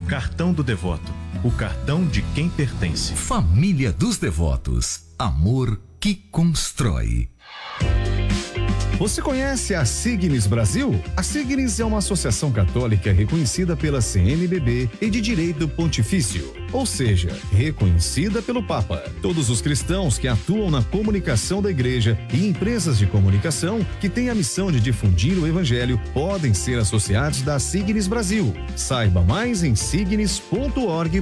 Cartão do Devoto, o cartão de quem pertence. Família dos Devotos, amor que constrói. Você conhece a Signis Brasil? A Signis é uma associação católica reconhecida pela CNBB e de direito pontifício, ou seja, reconhecida pelo Papa. Todos os cristãos que atuam na comunicação da igreja e empresas de comunicação que têm a missão de difundir o evangelho podem ser associados da Signis Brasil. Saiba mais em signis.org.br.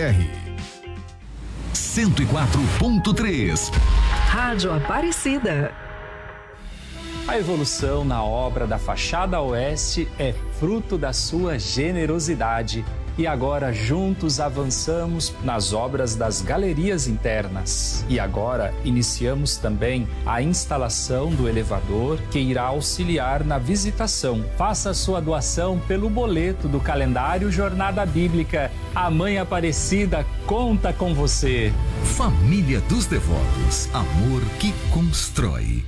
104.3 Rádio Aparecida. A evolução na obra da fachada oeste é fruto da sua generosidade e agora juntos avançamos nas obras das galerias internas. E agora iniciamos também a instalação do elevador que irá auxiliar na visitação. Faça sua doação pelo boleto do calendário Jornada Bíblica. A Mãe Aparecida conta com você. Família dos Devotos, amor que constrói.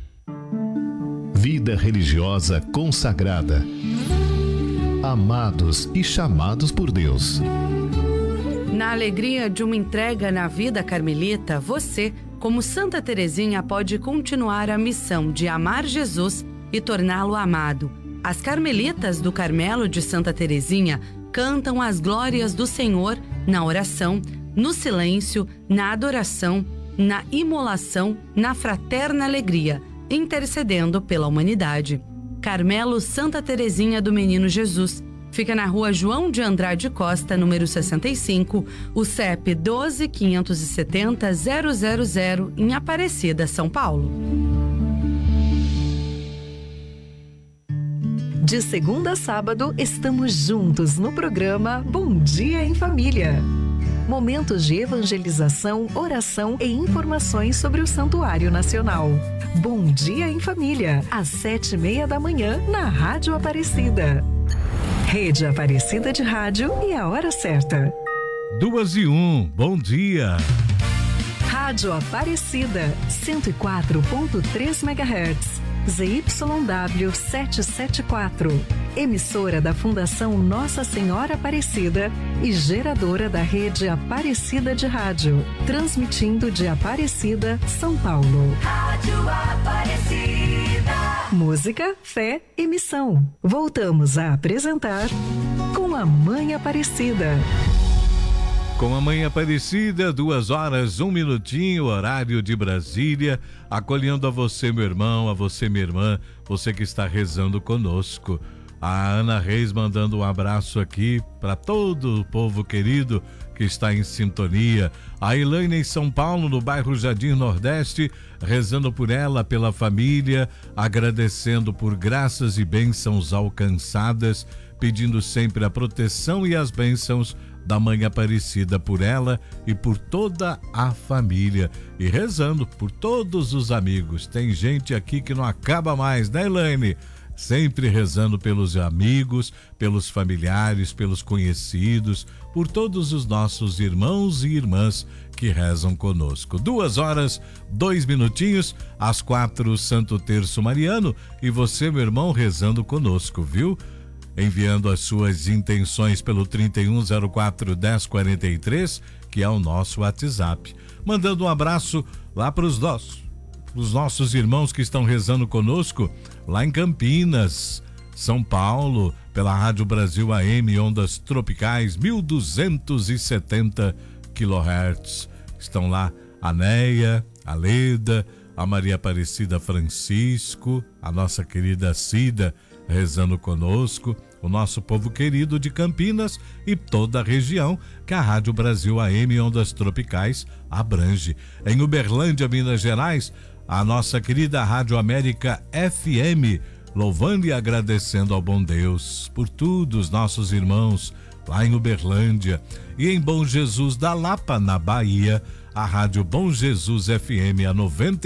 Vida religiosa consagrada. Amados e chamados por Deus. Na alegria de uma entrega na vida carmelita, você, como Santa Teresinha, pode continuar a missão de amar Jesus e torná-lo amado. As carmelitas do Carmelo de Santa Teresinha cantam as glórias do Senhor na oração, no silêncio, na adoração, na imolação, na fraterna alegria, intercedendo pela humanidade. Carmelo Santa Teresinha do Menino Jesus. Fica na rua João de Andrade Costa, número 65, o CEP 12.570.000, em Aparecida, São Paulo. De segunda a sábado, estamos juntos no programa Bom Dia em Família. Momentos de evangelização, oração e informações sobre o Santuário Nacional. Bom Dia em Família, às 7:30 da manhã, na Rádio Aparecida. Rede Aparecida de Rádio e a hora certa. 2:01, bom dia. Rádio Aparecida, 104.3 MHz. ZYW 774, emissora da Fundação Nossa Senhora Aparecida e geradora da rede Aparecida de Rádio, transmitindo de Aparecida, São Paulo. Rádio Aparecida. Música, fé e missão. Voltamos a apresentar Com a Mãe Aparecida. Com a Mãe Aparecida, 2:01, horário de Brasília, acolhendo a você, meu irmão, a você, minha irmã, você que está rezando conosco. A Ana Reis mandando um abraço aqui para todo o povo querido que está em sintonia. A Elaine em São Paulo, no bairro Jardim Nordeste, rezando por ela, pela família, agradecendo por graças e bênçãos alcançadas, pedindo sempre a proteção e as bênçãos da Mãe Aparecida por ela e por toda a família, e rezando por todos os amigos. Tem gente aqui que não acaba mais, né, Elaine? Sempre rezando pelos amigos, pelos familiares, pelos conhecidos, por todos os nossos irmãos e irmãs que rezam conosco. 2:02, às 4, Santo Terço Mariano, e você, meu irmão, rezando conosco, viu? Enviando as suas intenções pelo 3104-1043, que é o nosso WhatsApp. Mandando um abraço lá para os nossos irmãos que estão rezando conosco, lá em Campinas, São Paulo, pela Rádio Brasil AM, ondas tropicais, 1270 kHz. Estão lá a Neia, a Leda, a Maria Aparecida Francisco, a nossa querida Cida, rezando conosco, o nosso povo querido de Campinas e toda a região que a Rádio Brasil AM Ondas Tropicais abrange. Em Uberlândia, Minas Gerais, a nossa querida Rádio América FM, louvando e agradecendo ao bom Deus por tudo, os nossos irmãos lá em Uberlândia. E em Bom Jesus da Lapa, na Bahia, a Rádio Bom Jesus FM, a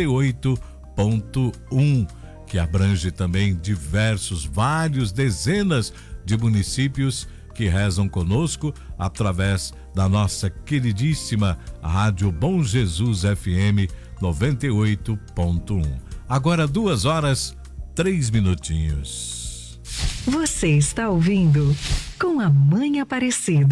98.1, que abrange também vários dezenas de municípios que rezam conosco através da nossa queridíssima Rádio Bom Jesus FM 98.1. Agora 2:03. Você está ouvindo Com a Mãe Aparecida.